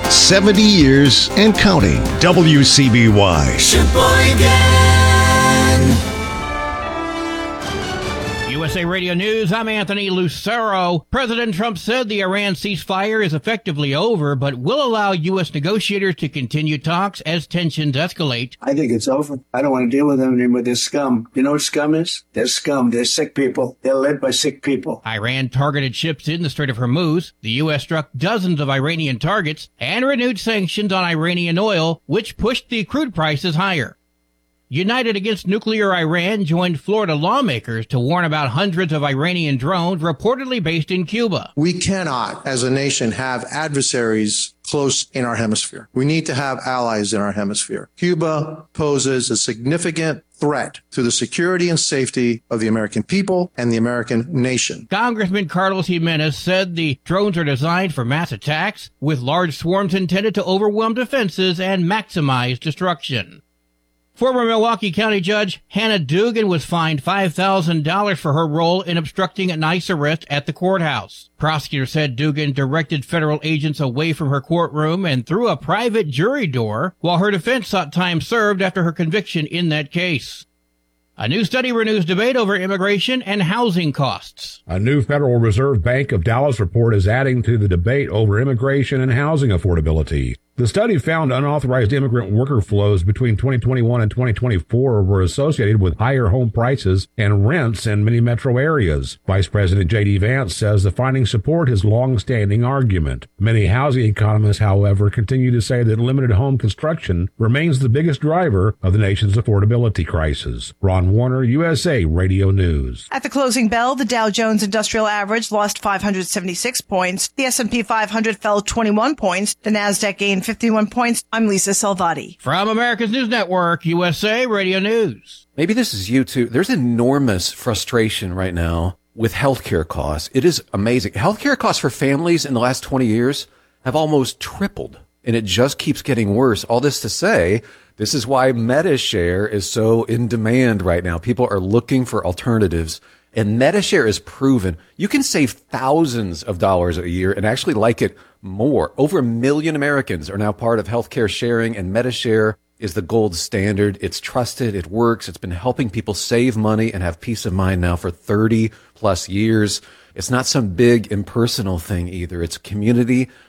70 years and counting. WCBY. Sheboygan. USA Radio News, I'm Anthony Lucero. President Trump said the Iran ceasefire is effectively over, but will allow U.S. negotiators to continue talks as tensions escalate. I think it's over. I don't want to deal with them anymore. They're scum. You know what scum is? They're scum. They're sick people. They're led by sick people. Iran targeted ships in the Strait of Hormuz. The U.S. struck dozens of Iranian targets and renewed sanctions on Iranian oil, which pushed the crude prices higher. United Against Nuclear Iran joined Florida lawmakers to warn about hundreds of Iranian drones reportedly based in Cuba. We cannot, as a nation, have adversaries close in our hemisphere. We need to have allies in our hemisphere. Cuba poses a significant threat to the security and safety of the American people and the American nation. Congressman Carlos Jimenez said the drones are designed for mass attacks, with large swarms intended to overwhelm defenses and maximize destruction. Former Milwaukee County Judge Hannah Dugan was fined $5,000 for her role in obstructing an ICE arrest at the courthouse. Prosecutors said Dugan directed federal agents away from her courtroom and through a private jury door, while her defense sought time served after her conviction in that case. A new study renews debate over immigration and housing costs. A new Federal Reserve Bank of Dallas report is adding to the debate over immigration and housing affordability. The study found unauthorized immigrant worker flows between 2021 and 2024 were associated with higher home prices and rents in many metro areas. Vice President J.D. Vance says the findings support his long-standing argument. Many housing economists, however, continue to say that limited home construction remains the biggest driver of the nation's affordability crisis. Ron Warner, USA Radio News. At the closing bell, the Dow Jones Industrial Average lost 576 points. The S&P 500 fell 21 points. The Nasdaq gained 51 points. I'm Lisa Salvati. From America's News Network, USA Radio News. Maybe this is you too. There's enormous frustration right now with healthcare costs. It is amazing. Healthcare costs for families in the last 20 years have almost tripled, and it just keeps getting worse. All this to say, this is why MediShare is so in demand right now. People are looking for alternatives. And MediShare is proven you can save thousands of dollars a year and actually like it more. Over 1 million Americans are now part of healthcare sharing, and MediShare is the gold standard. It's trusted. It works. It's been helping people save money and have peace of mind now for 30 plus years. It's not some big impersonal thing either. It's a community